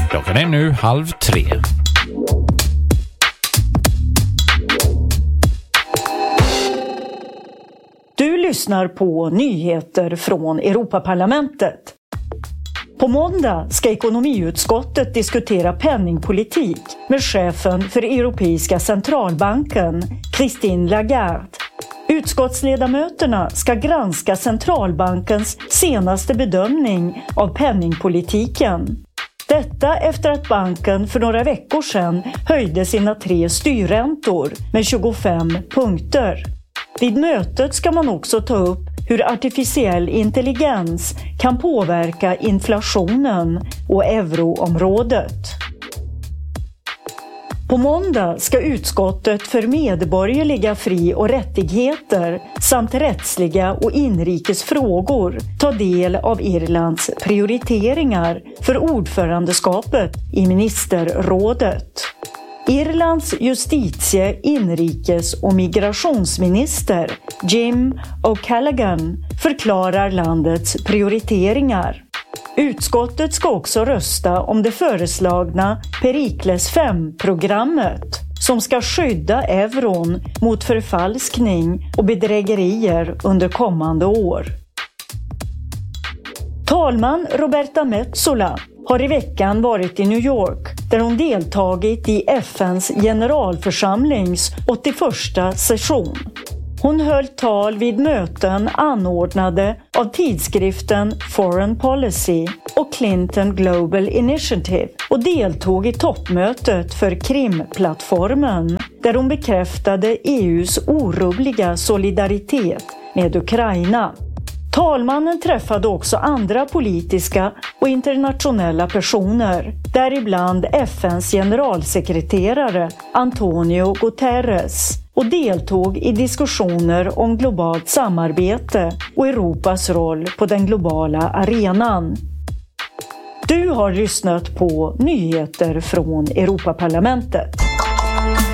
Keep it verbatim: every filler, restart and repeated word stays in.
Klockan är nu halv tre. Du lyssnar på nyheter från Europaparlamentet. På måndag ska ekonomiutskottet diskutera penningpolitik med chefen för Europeiska centralbanken, Christine Lagarde. Utskottsledamöterna ska granska centralbankens senaste bedömning av penningpolitiken. Detta efter att banken för några veckor sedan höjde sina tre styrräntor med tjugofem punkter. Vid mötet ska man också ta upp hur artificiell intelligens kan påverka inflationen och euroområdet. På måndag ska utskottet för medborgerliga fri- och rättigheter samt rättsliga och inrikes frågor ta del av Irlands prioriteringar för ordförandeskapet i ministerrådet. Irlands justitie-, inrikes- och migrationsminister Jim O'Callaghan förklarar landets prioriteringar. Utskottet ska också rösta om det föreslagna Perikles fem-programmet som ska skydda euron mot förfalskning och bedrägerier under kommande år. Talman Roberta Metsola har i veckan varit i New York där hon deltagit i F N:s generalförsamlings åttioförsta session. Hon höll tal vid möten anordnade av tidskriften Foreign Policy och Clinton Global Initiative och deltog i toppmötet för Krim-plattformen där hon bekräftade E U:s orubbliga solidaritet med Ukraina. Talmannen träffade också andra politiska och internationella personer, däribland F N:s generalsekreterare Antonio Guterres, och deltog i diskussioner om globalt samarbete och Europas roll på den globala arenan. Du har lyssnat på nyheter från Europaparlamentet.